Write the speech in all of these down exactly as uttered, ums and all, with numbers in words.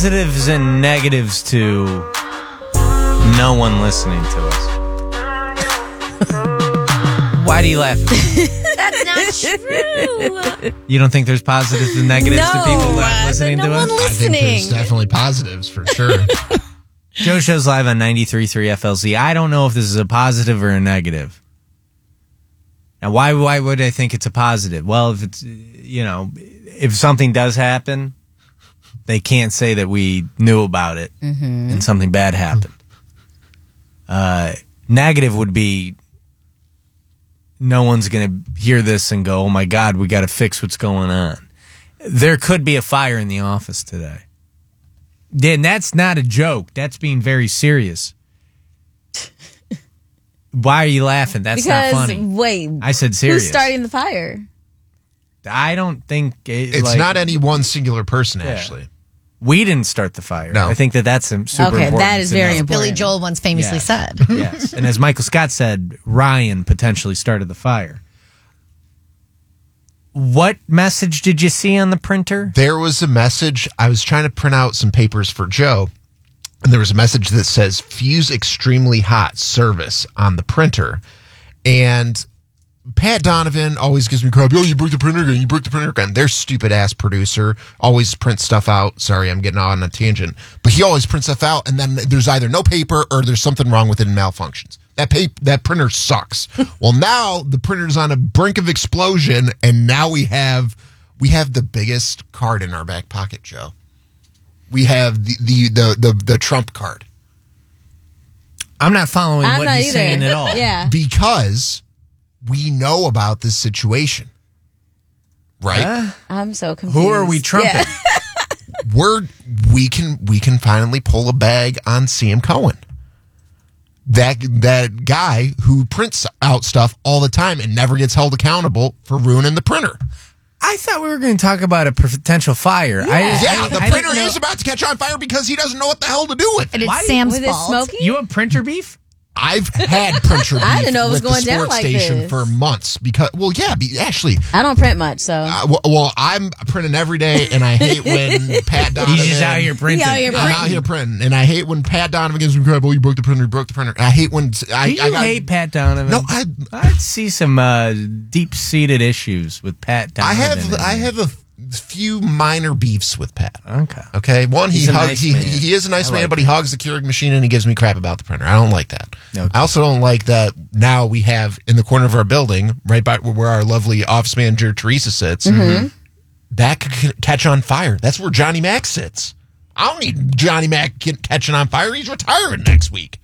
positives and negatives to no one listening to us. Why do you laugh? That's not true. You don't think there's positives and negatives no, to people not uh, listening no to one us? listening. I think there's definitely positives for sure. Joe Show's live on ninety-three point three F L Z. I don't know if this is a positive or a negative. Now, why why would I think it's a positive? Well, if it's, you know, if something does happen, they can't say that we knew about it mm-hmm. and something bad happened. Uh, negative would be no one's going to hear this and go, oh my God, we got to fix what's going on. There could be a fire in the office today. Then that's not a joke. That's being very serious. Why are you laughing? That's because, not funny. Wait, I said serious. Who's starting the fire? I don't think it, it's like, not any one singular person, yeah. actually. We didn't start the fire. No. I think that that's super okay, important. that is very know. important. Billy Joel once famously Yes. said. Yes. And as Michael Scott said, Ryan potentially started the fire. What message did you see on the printer? There was a message. I was trying to print out some papers for Joe, and there was a message that says fuse extremely hot service on the printer. And Pat Donovan always gives me crap. Oh, you broke the printer again. You broke the printer again. Their stupid ass producer always prints stuff out. Sorry, I'm getting on a tangent. But he always prints stuff out, and then there's either no paper or there's something wrong with it and malfunctions. That paper, that printer sucks. Well, now the printer's on a brink of explosion, and now we have we have the biggest card in our back pocket, Joe. We have the the the the, the Trump card. I'm not following I'm what not he's either. saying at all. Yeah. Because we know about this situation, right? Uh, I'm so confused. Who are we trumping? Yeah. We're we can we can finally pull a bag on Sam Cohen. That that guy who prints out stuff all the time and never gets held accountable for ruining the printer. I thought we were going to talk about a potential fire. I, Yeah, I, the I printer don't know. is about to catch on fire because he doesn't know what the hell to do with it. And it's Why- Sam's Was it fault. smoky? You have printer beef? I've had printer beef I didn't know it was with going the down sports like station this. for months because, well, yeah, be, actually, I don't print much, so. uh, well, well, I'm printing every day, and I hate when Pat Donovan. He's just out here printing. He out here I'm out here printing, and I hate when Pat Donovan gives me crap. Oh, you broke the printer. You broke the printer. I hate when I. Do you I got, hate Pat Donovan? No, I. I see some uh, deep-seated issues with Pat I Donovan. have. I have a few minor beefs with Pat. Okay. Okay. One, he He's a hugs. nice he, man. he is a nice I man, like but he hugs the Keurig machine and he gives me crap about the printer. I don't like that. Okay. I also don't like that now we have in the corner of our building, right by where our lovely office manager Teresa sits, Mm-hmm. that could c- catch on fire. That's where Johnny Mac sits. I don't need Johnny Mac get, catching on fire. He's retiring next week.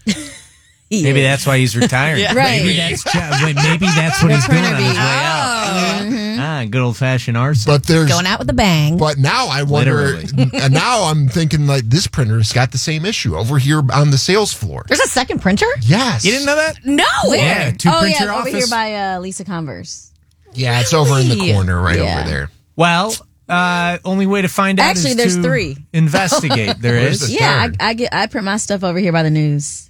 Maybe that's why he's retiring. Right. Maybe that's, wait, maybe that's what The he's doing printer on his beef. way out. Mm-hmm. Ah, good old-fashioned arson. But there's Going out with a bang. But now I wonder, Literally. and now I'm thinking like this printer's got the same issue over here on the sales floor. There's a second printer? Yes. You didn't know that? No. Yeah, two oh, printer yeah, office. over here by uh, Lisa Converse. Yeah, it's over in the Really? corner right Yeah. over there. Well, uh, only way to find out Actually, is there's to three. investigate. There Where's is. the- Yeah, I, third. I get I print my stuff over here by the news.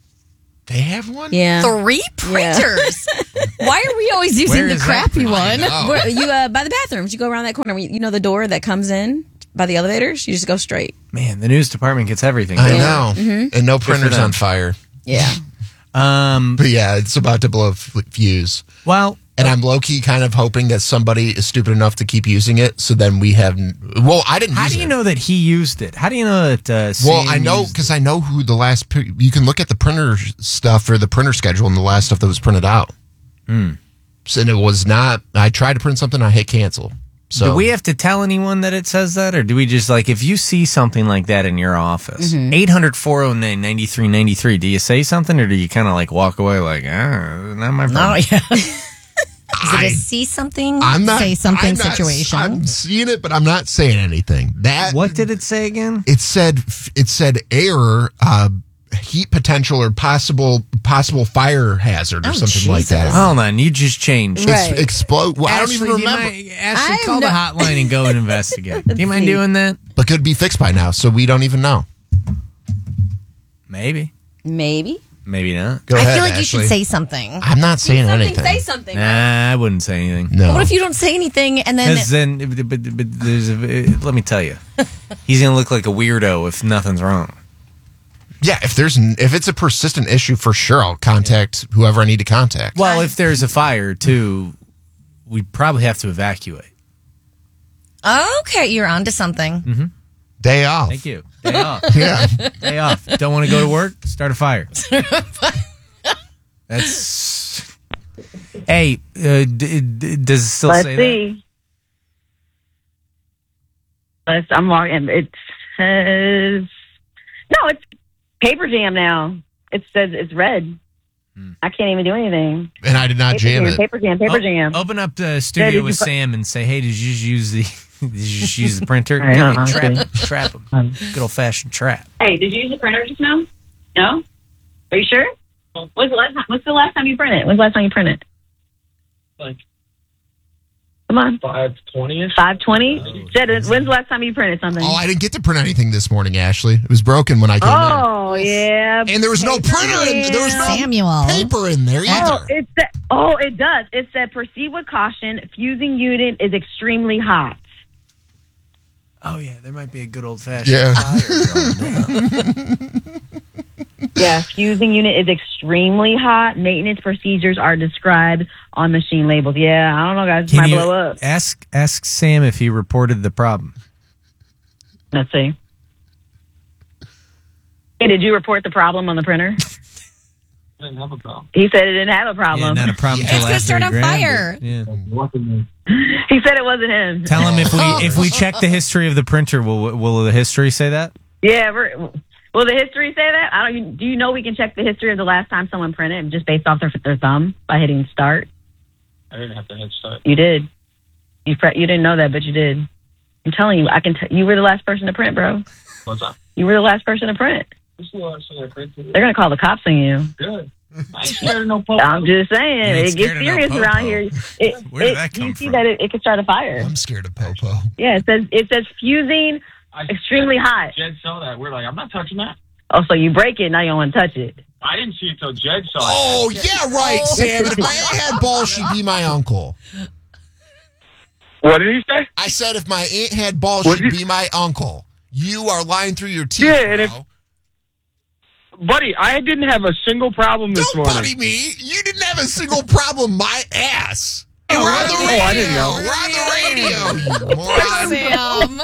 They have one? Yeah. Three printers. Why are we always using Where the is that crappy from? one? Oh. Where, you uh, by the bathrooms. You go around that corner. You know the door that comes in by the elevators. You just go straight. Man, the news department gets everything. I don't know. Mm-hmm. And no printers them. on fire. Yeah. they? Um. But yeah, it's about to blow a f- fuse. Well, And I'm low-key kind of hoping that somebody is stupid enough to keep using it, so then we have... n- Well, I didn't how use do you it. know that he used it? How do you know that? Uh, Well, Sam I know used- because I know who the last... pe- You can look at the printer stuff or the printer schedule and the last stuff that was printed out. Hmm. So, and it was not... I tried to print something, I hit cancel. So Do we have to tell anyone that it says that, or do we just like if you see something like that in your office, eight hundred, four oh nine, nine three nine three? Do you say something, or do you kind of like walk away like, ah, not my problem? Oh, yeah. Is it a see something, I'm not... say something I'm not- situation? I'm seeing it, but I'm not saying anything. That... What did it say again? It said it said error, uh, heat potential or possible possible fire hazard or Oh, something like that. Hold on, you just changed. Right. It's explode. Well, I don't Ashley, even do you remember. mind- Ashley, I'm call the not- hotline and go and investigate. Do you mind see. doing that? But could be fixed by now, so we don't even know. Maybe. Maybe. Maybe not. Go I ahead, feel like you Ashley. should say something. I'm not saying something, anything. say something. Nah, I wouldn't say anything. No. What if you don't say anything and then Because then, but, but there's a, let me tell you, he's gonna look like a weirdo if nothing's wrong. Yeah, if there's n- if it's a persistent issue, for sure I'll contact whoever I need to contact. Well, if there's a fire too, we'd probably have to evacuate. okay, you're onto something. Day off. Thank you. Day off. Yeah. Day off. Don't want to go to work? Start a fire. That's. Hey, uh, d- d- does it still Let's say see. Let's, I'm logging. It says no. It's Paper Jam now. It says it's red. Hmm. I can't even do anything. And I did not Paper jam Jam, it. Paper Jam, Paper O- Jam. Open up the Yeah, studio did you with put- Sam and say, "Hey, did you just use the? Did you just use the printer? I Yeah, know, trap okay. him. Trap him. Um, Good old fashioned trap." Hey, did you use the printer just now? No. Are you sure? When's the last time? What's the last time you printed? When's the last time you printed? Like Come on. five twenty ish. Five twenty. Said it. When's the last time you printed something? Oh, I didn't get to print anything this morning, Ashley. It was broken when I came Oh, yeah. in. And there was no printer. In, there was no Samuel. paper in there Oh, either. it said, oh, it does. It said, proceed with caution. Fusing unit is extremely hot. Oh yeah, there might be a good old fashioned Yeah. fire going down. Yeah, fusing unit is extremely hot. Maintenance procedures are described on machine labels. Yeah, I don't know, guys. It Can might you blow up. ask ask Sam if he reported the problem? Let's see. Hey, did you report the problem on the printer? I didn't have a problem. He said it didn't have a Yeah, problem. not a problem. Yeah. till It's gonna after start he on grabbed fire. it. Yeah. Luckily, He said it wasn't him. Tell him if we if we check the history of the printer, will will the history say that? Yeah, we're, will the history say that? I don't. Even, do you know we can check the history of the last time someone printed just based off their their thumb by hitting start? I didn't have to hit start. You did. You pre- you didn't know that, but you did. I'm telling you, I can. T- you were the last person to print, bro. What's up? You were the last person to print. This is the last thing I printed. They're gonna call the cops on you. Good. I ain't scared of no popo. I'm just saying, You ain't it gets scared of no serious popo. around here. It, Where did it- that come you see from? that it, it could start a fire. I'm scared of Popo. Yeah, it says it says fusing I- extremely hot. Jed saw that. We're like, I'm not touching that. Oh, so you break it, now you don't want to touch it. I didn't see it till Jed saw Oh, it. yeah, right, Sam. If my aunt had balls, she'd be my uncle. What did he say? I said if my aunt had balls, What she'd did- be my uncle. You are lying through your teeth, Yeah, and if- bro. Buddy, I didn't have a single problem this Don't morning. buddy me. You didn't have a single problem. My ass. And we're on the Oh, radio. I didn't know. We're on the radio, you moron. Sam.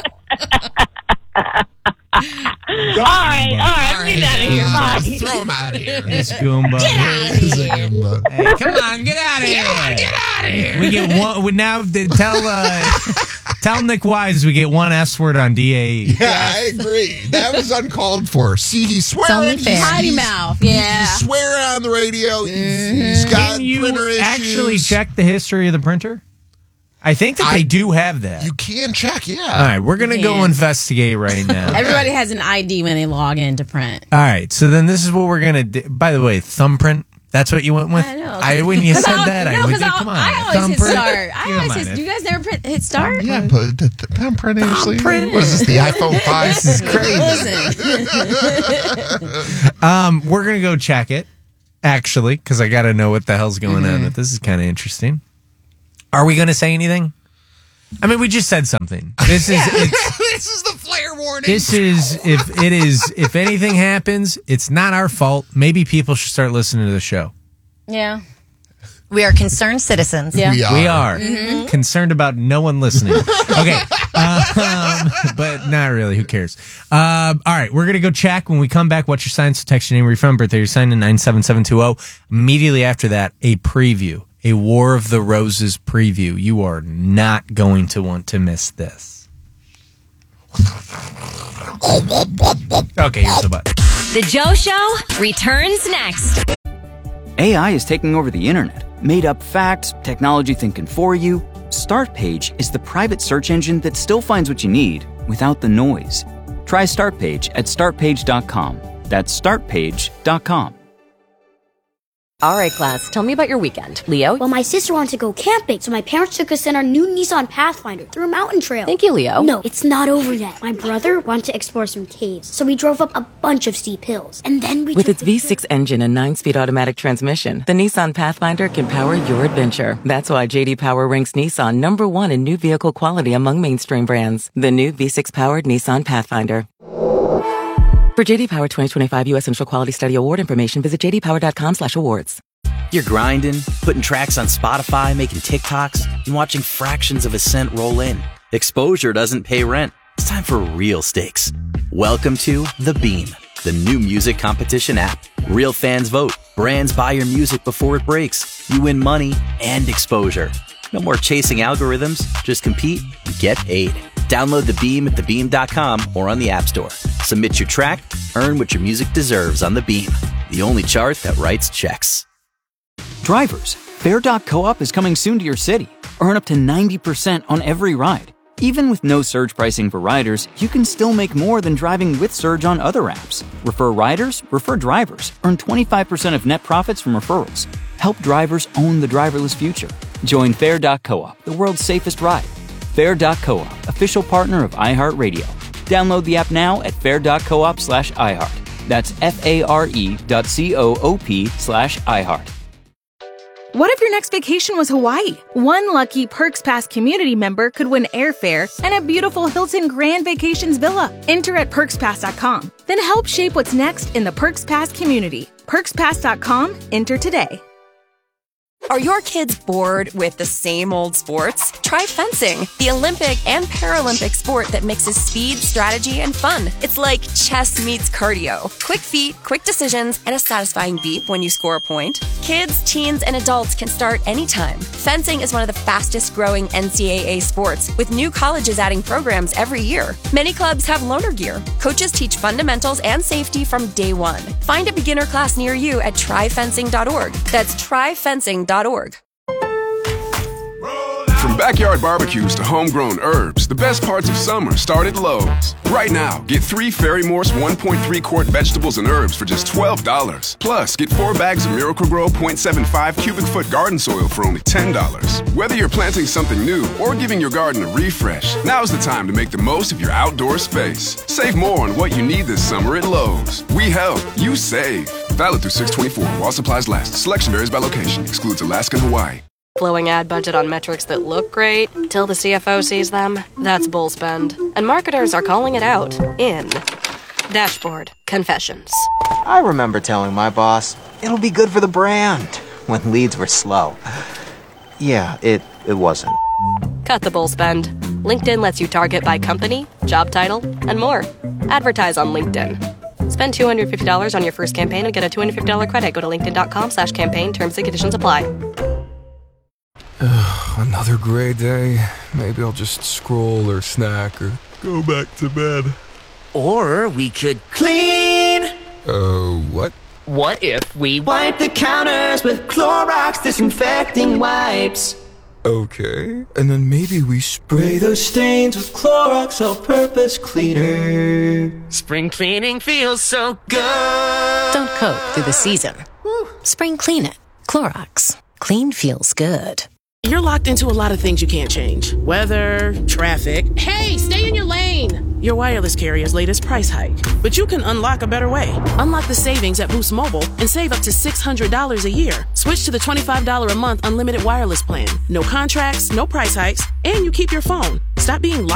All right, all right, All let's get out of here. uh, Bye. throw him out of here. This Goomba. Zamba. Hey, come on, get out of here! Get out of here. We get one. We now tell uh, tell Nick Wise we get one S word on D A E. Yeah, I agree. That was uncalled for. See, he's swearing. only fair. He's- Potty he's- mouth, he- yeah. He's swearing on the radio. He's, he's got Can you printer issues. actually check the history of the printer? I think that I- they do have that. You can check, yeah. All right, we're gonna go can. investigate right now. Everybody has an I D when they log in to print. All right, so then this is what we're gonna do. By the way, thumbprint. That's what you went with. I know. I when you 'Cause said I'll- that, I no, went. because Come on, I always hit thumbprint. start. I Come always on, hit. it- Do you guys never print, hit start? Yeah, but the, the thumbprint actually. Thumbprint. What is this, the iPhone five? This is crazy. Listen, Um, we're gonna go check it. Actually, because I got to know what the hell's going on with this. Is kind of interesting. Are we gonna say anything? I mean, we just said something. This is. It's, This is the flare warning. This is if it is if anything happens, it's not our fault. Maybe people should start listening to the show. yeah, We are concerned citizens. yeah. We are. We are concerned about no one listening. Okay, um, but not really. Who cares? Um, all right, we're gonna go check. When we come back, what's your sign? So text your name, where you're from, birthday, your sign in nine seven seven two zero. Immediately after that, a preview, a War of the Roses preview. You are not going to want to miss this. Okay, here's the button. The Joe Show returns next. A I is taking over the internet. Made up facts, technology thinking for you. Startpage is the private search engine that still finds what you need without the noise. Try Startpage at start page dot com. That's start page dot com. All right, class, tell me about your weekend. Leo? Well, my sister wanted to go camping, so my parents took us in our new Nissan Pathfinder through a mountain trail. Thank you, Leo. No, it's not over yet. My brother wanted to explore some caves, so we drove up a bunch of steep hills. And then we With took its V six engine and nine-speed automatic transmission, the Nissan Pathfinder can power your adventure. That's why J D Power ranks Nissan number one in new vehicle quality among mainstream brands. The new V six-powered Nissan Pathfinder. For J D Power twenty twenty-five U S Central Quality Study Award information, visit j d power dot com slash awards. You're grinding, putting tracks on Spotify, making TikToks, and watching fractions of a cent roll in. Exposure doesn't pay rent. It's time for real stakes. Welcome to The Beam, the new music competition app. Real fans vote. Brands buy your music before it breaks. You win money and exposure. No more chasing algorithms. Just compete and get paid. Download The Beam at the beam dot com or on the App Store. Submit your track, earn what your music deserves on The Beam, the only chart that writes checks. Drivers, Fair dot coop is coming soon to your city. Earn up to ninety percent on every ride. Even with no surge pricing for riders, you can still make more than driving with Surge on other apps. Refer riders, refer drivers. Earn twenty-five percent of net profits from referrals. Help drivers own the driverless future. Join Fair dot coop, the world's safest ride. Fair dot coop, official partner of iHeartRadio. Download the app now at fair dot coop slash iHeart. That's F-A-R-E dot C-O-O-P slash iHeart. What if your next vacation was Hawaii? One lucky Perks Pass community member could win airfare and a beautiful Hilton Grand Vacations villa. Enter at perks pass dot com. Then help shape what's next in the Perks Pass community. perks pass dot com. Enter today. Are your kids bored with the same old sports? Try fencing, the Olympic and Paralympic sport that mixes speed, strategy, and fun. It's like chess meets cardio. Quick feet, quick decisions, and a satisfying beep when you score a point. Kids, teens, and adults can start anytime. Fencing is one of the fastest growing N C double A sports, with new colleges adding programs every year. Many clubs have loaner gear. Coaches teach fundamentals and safety from day one. Find a beginner class near you at try fencing dot org. That's try fencing dot org. From backyard barbecues to homegrown herbs, the best parts of summer start at Lowe's. Right now, get three Fairy Morse one point three quart vegetables and herbs for just twelve dollars. Plus, get four bags of Miracle-Gro point seven five cubic foot garden soil for only ten dollars. Whether you're planting something new or giving your garden a refresh, now's the time to make the most of your outdoor space. Save more on what you need this summer at Lowe's. We help, you save. Valid through six twenty-four while supplies last. Selection varies by location. Excludes Alaska and Hawaii. Blowing ad budget on metrics that look great till the C F O sees them, that's bull spend. And marketers are calling it out in Dashboard Confessions. I remember telling my boss, it'll be good for the brand, when leads were slow. Yeah, it, it wasn't. Cut the bull spend. LinkedIn lets you target by company, job title, and more. Advertise on LinkedIn. Spend two hundred fifty dollars on your first campaign and get a two hundred fifty dollars credit. Go to linkedin.com slash campaign. Terms and conditions apply. Another gray day. Maybe I'll just scroll or snack or go back to bed. Or we could clean. Uh, what? What if we wipe the counters with Clorox disinfecting wipes? Okay. And then maybe we spray those stains with Clorox all-purpose cleaner. Spring cleaning feels so good. Don't coat through the season. Spring clean it. Clorox. Clean feels good. You're locked into a lot of things you can't change. Weather, traffic. Hey, stay in your lane! Your wireless carrier's latest price hike. But you can unlock a better way. Unlock the savings at Boost Mobile and save up to six hundred dollars a year. Switch to the twenty-five dollars a month unlimited wireless plan. No contracts, no price hikes, and you keep your phone. Stop being locked